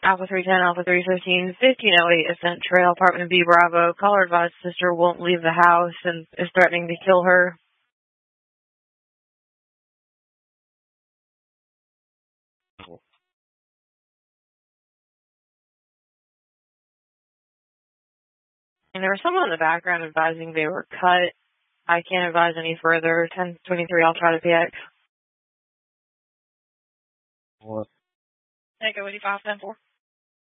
Alpha 310, Alpha 315, 1508 Ascent Trail, Apartment B, Bravo. Caller advised sister won't leave the house and is threatening to kill her. And there was someone in the background advising they were cut. I can't advise any further. 1023, I'll try to PX. What? Echo 85, 10-4.